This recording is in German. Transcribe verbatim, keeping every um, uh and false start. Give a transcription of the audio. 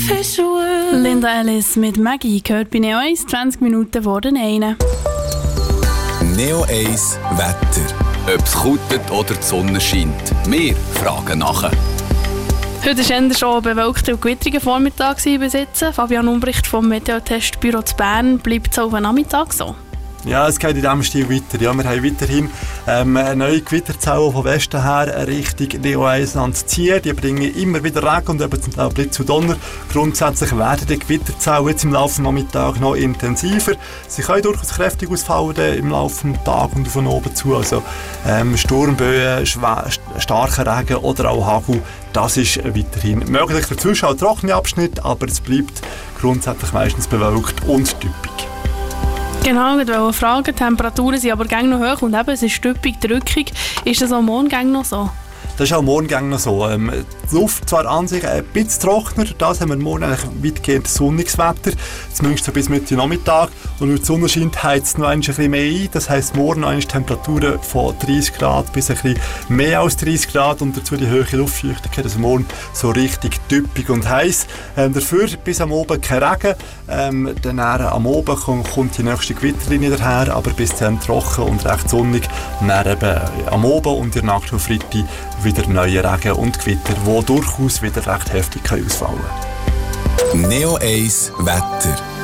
Linda Ellis mit Maggie gehört bei Neo eins, zwanzig Minuten vor den einen. Neo eins Wetter. Ob es kutet oder die Sonne scheint. Wir fragen nachher. Heute war eher schon bewölkter und gewittriger Vormittag bis jetzt. Fabian Umbricht vom Meteotestbüro zu Bern. Bleibt es auch am Nachmittag so? Ja, es geht in diesem Stil weiter. Ja, wir haben weiterhin ähm, eine neue Gewitterzelle von Westen her Richtung Neo eins ziehen. Die bringen immer wieder Regen und eben zum Teil Blitz und Donner. Grundsätzlich werden die Gewitterzellen jetzt im Laufe des Nachmittags noch intensiver. Sie können durchaus kräftig ausfallen im Laufe des Tages und von oben zu. Also ähm, Sturmböen, starker Regen oder auch Hagel, das ist weiterhin möglich. Dazwischen auch trockene Abschnitte, aber es bleibt grundsätzlich meistens bewölkt und typisch. Genau, ich wollte fragen, die Temperaturen sind aber gäng noch hoch und eben, es ist typisch drückig. Ist das auch morgen gäng noch so? Das ist auch morgen noch so. Ähm, die Luft zwar an sich ein bisschen trockener, das haben wir morgen eigentlich weitgehend sonniges Wetter, zumindest so bis Mitte Nachmittag. Und wenn die Sonne scheint, heizt es noch ein bisschen mehr ein. Das heisst, morgen noch Temperaturen von dreißig Grad bis ein bisschen mehr als dreißig Grad und dazu die hohe Luftfeuchtigkeit. Also morgen so richtig typisch und heiß. Ähm, dafür bis am Abend kein Regen. Ähm, dann am Abend kommt die nächste Gewitterlinie daher, aber bis dann trocken und recht sonnig. Dann eben am Abend und in der Nacht auf Freitag wieder neue Regen und Gewitter, die durchaus wieder recht heftig ausfallen können. Neo eins Wetter.